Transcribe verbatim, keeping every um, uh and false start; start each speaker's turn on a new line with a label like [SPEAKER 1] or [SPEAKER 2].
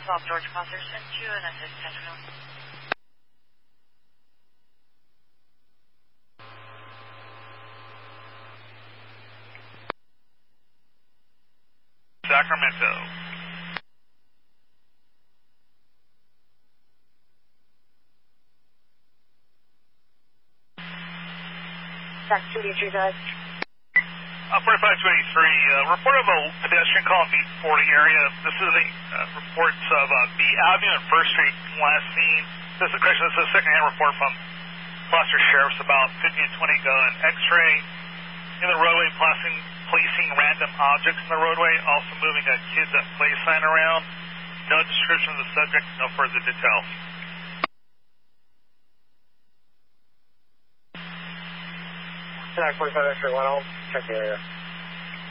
[SPEAKER 1] twelve George Foster, send you an assist Central.
[SPEAKER 2] Sacramento.
[SPEAKER 1] That's two Beatrice Drive.
[SPEAKER 2] Uh, forty-five twenty-three, uh, report of a pedestrian call in B forty area. This is the uh, reports of uh, B Avenue and First Street last seen. This is a correction. This is a second-hand report from Foster Sheriff's about fifteen and twenty go an X-ray in the roadway, placing, placing random objects in the roadway, also moving a kids at play sign around. No description of the subject, no further details.
[SPEAKER 3] forty-five X-ray one, I'll check the area.